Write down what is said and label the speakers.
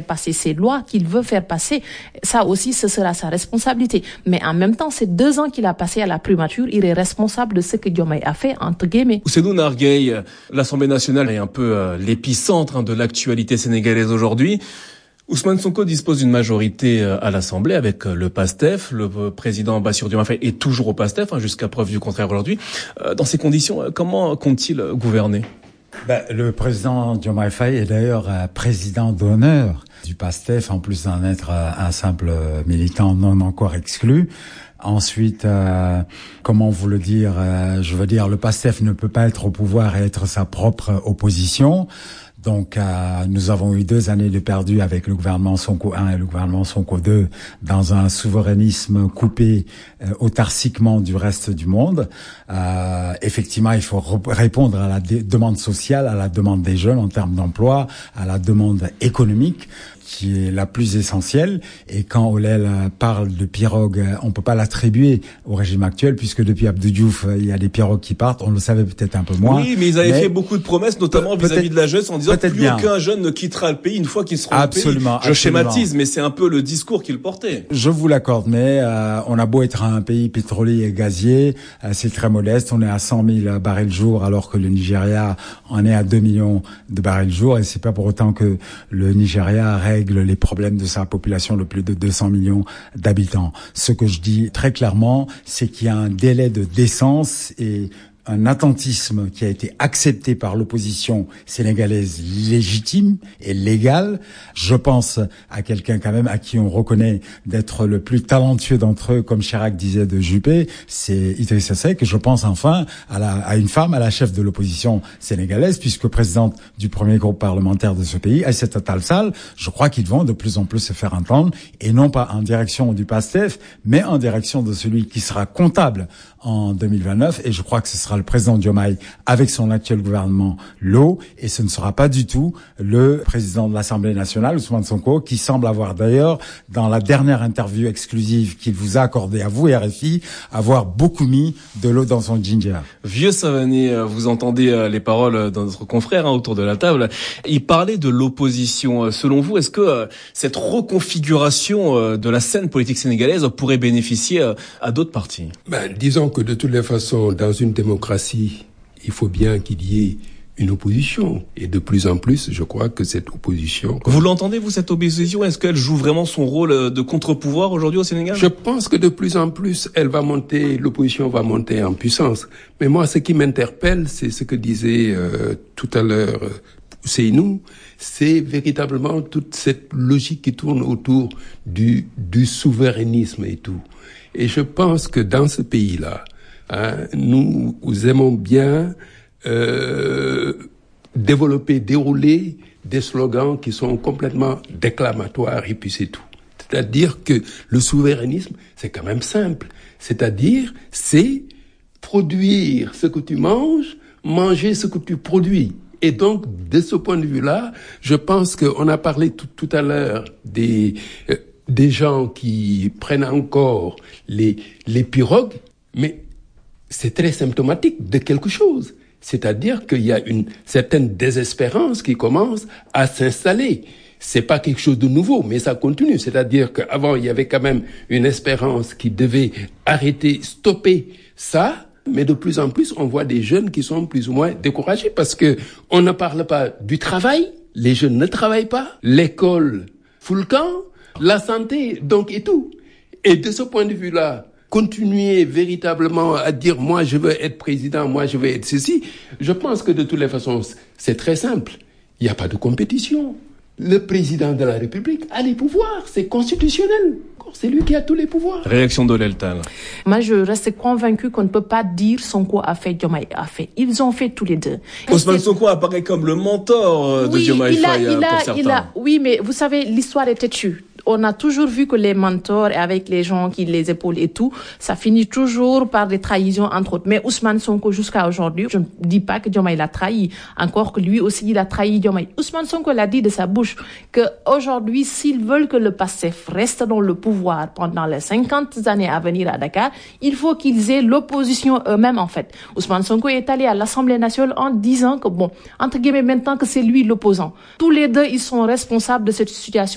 Speaker 1: passer ces lois qu'il veut faire passer, ça aussi, ce sera sa responsabilité. Mais en même temps, ces 2 ans qu'il a passé à la primature, il est responsable de ce que Diomaye a fait, entre guillemets.
Speaker 2: Ousseynou Nargueil, l'Assemblée nationale est un peu l'épicentre de l'actualité sénégalaise aujourd'hui. Ousmane Sonko dispose d'une majorité à l'Assemblée avec le PASTEF. Le président Bassirou Diomaye Faye est toujours au PASTEF, jusqu'à preuve du contraire aujourd'hui. Dans ces conditions, comment compte-t-il gouverner ?
Speaker 3: Le président Diomaye Faye est d'ailleurs président d'honneur du PASTEF, en plus d'en être un simple militant non encore exclu. Ensuite, comment vous le dire, je veux dire, le PASTEF ne peut pas être au pouvoir et être sa propre opposition. Donc, nous avons eu 2 années de perdu avec le gouvernement Sonko 1 et le gouvernement Sonko 2 dans un souverainisme coupé autarciquement du reste du monde. Effectivement, il faut répondre à la demande sociale, à la demande des jeunes en termes d'emploi, à la demande économique, qui est la plus essentielle. Et quand Ollel parle de pirogue, on peut pas l'attribuer au régime actuel, puisque depuis Abdou Diouf, il y a des pirogues qui partent. On le savait peut-être un peu moins.
Speaker 2: Oui, mais ils avaient fait beaucoup de promesses, notamment vis-à-vis de la jeunesse, en disant plus aucun jeune ne quittera le pays une fois qu'il sera au pays. Je schématise, mais c'est un peu le discours qu'il portait.
Speaker 3: Je vous l'accorde, mais on a beau être un pays pétrolier et gazier, c'est très modeste. On est à 100 000 barils jour, alors que le Nigeria en est à 2 millions de barils jour, et c'est pas pour autant que le Nigeria règle les problèmes de sa population de plus de 200 millions d'habitants. Ce que je dis très clairement, c'est qu'il y a un délai de décence et un attentisme qui a été accepté par l'opposition sénégalaise légitime et légale. Je pense à quelqu'un quand même à qui on reconnaît d'être le plus talentueux d'entre eux, comme Chirac disait de Juppé, c'est Idrissa Seck. Je pense enfin à une femme, à la chef de l'opposition sénégalaise, puisque présidente du premier groupe parlementaire de ce pays, Aïssata Tall Sall. Je crois qu'ils vont de plus en plus se faire entendre, et non pas en direction du PASTEF, mais en direction de celui qui sera comptable en 2029, et je crois que ce sera le président Diomaye avec son actuel gouvernement l'eau, et ce ne sera pas du tout le président de l'Assemblée nationale, Ousmane Sonko, qui semble avoir d'ailleurs, dans la dernière interview exclusive qu'il vous a accordée à vous et RFI, avoir beaucoup mis de l'eau dans son ginger.
Speaker 2: Vieux Savané, vous entendez les paroles de notre confrère autour de la table. Il parlait de l'opposition. Selon vous, est-ce que cette reconfiguration de la scène politique sénégalaise pourrait bénéficier à d'autres partis ?
Speaker 4: Disons que de toutes les façons, dans une démocratie, il faut bien qu'il y ait une opposition. Et de plus en plus, je crois que cette opposition...
Speaker 2: Vous l'entendez, vous, cette opposition ? Est-ce qu'elle joue vraiment son rôle de contre-pouvoir aujourd'hui au Sénégal ?
Speaker 4: Je pense que de plus en plus, l'opposition va monter en puissance. Mais moi, ce qui m'interpelle, c'est ce que disait tout à l'heure Ousseynou, c'est véritablement toute cette logique qui tourne autour du souverainisme et tout. Et je pense que dans ce pays-là, nous aimons bien dérouler des slogans qui sont complètement déclamatoires, et puis c'est tout. C'est-à-dire que le souverainisme, c'est quand même simple. C'est-à-dire, c'est produire ce que tu manges, manger ce que tu produis. Et donc, de ce point de vue-là, je pense qu'on a parlé tout à l'heure des gens qui prennent encore les pirogues, mais c'est très symptomatique de quelque chose. C'est-à-dire qu'il y a une certaine désespérance qui commence à s'installer. C'est pas quelque chose de nouveau, mais ça continue. C'est-à-dire qu'avant, il y avait quand même une espérance qui devait stopper ça. Mais de plus en plus, on voit des jeunes qui sont plus ou moins découragés parce que on ne parle pas du travail. Les jeunes ne travaillent pas. L'école fout le camp. La santé, donc, et tout. Et de ce point de vue-là, continuer véritablement à dire, moi, je veux être président, moi, je veux être ceci, je pense que de toutes les façons, c'est très simple. Il n'y a pas de compétition. Le président de la République a les pouvoirs, c'est constitutionnel. C'est lui qui a tous les pouvoirs.
Speaker 2: Réaction d'Ollel Tall.
Speaker 1: Moi, je reste convaincue qu'on ne peut pas dire Sonko a fait, Diomaye a fait. Ils ont fait tous les deux.
Speaker 2: Ousmane Sonko apparaît comme le mentor de Diomaye Faye pour certains.
Speaker 1: Oui, mais vous savez, l'histoire est têtue. On a toujours vu que les mentors, avec les gens qui les épaulent et tout, ça finit toujours par des trahisons, entre autres. Mais Ousmane Sonko, jusqu'à aujourd'hui, je ne dis pas que Diomaye l'a trahi, encore que lui aussi, il a trahi Diomaye. Ousmane Sonko l'a dit de sa bouche qu'aujourd'hui, s'ils veulent que le PASTEF reste dans le pouvoir pendant les 50 années à venir à Dakar, il faut qu'ils aient l'opposition eux-mêmes, en fait. Ousmane Sonko est allé à l'Assemblée nationale en disant que, bon, entre guillemets, maintenant que c'est lui l'opposant. Tous les deux, ils sont responsables de cette situation.